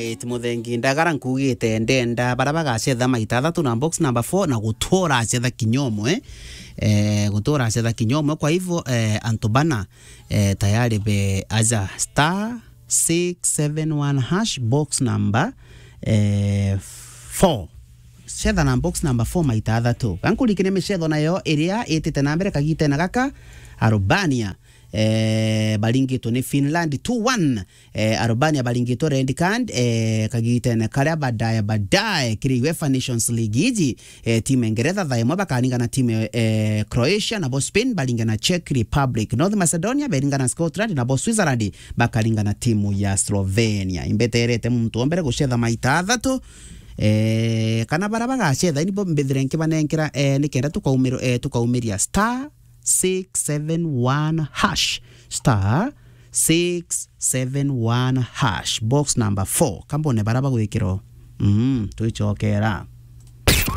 right muthengi ndagara nkugite ndenda baraba gacetha maita 3 na box number 4 na gutora acetha kinyomo gutora acetha kinyomo kwa hivyo Antobana tayari be aza star 671 hash box number 4 cetha na box number 4 maita 3 kankulikine mecetho nayo iria itite na mbere kagite na gaka Albania balingito ni Finland 2-1 Albania balingito red card kagite na kare baadaye kiri UEFA Nations League iji timu Ingereza thaimwe bakaninga na timu Croatia na bo Spain balinga na Czech Republic, North Macedonia balinga na Scotland na bo Switzerland bakalinga na timu ya Slovenia. Imbeterete muntu ombere gucetha maita 3 kana baraba gacetha nibo mbethirenke banenkira nikenda tukaumiria star 671 hash star 671 hash box number 4 kambone baraba gwikiro tuichokera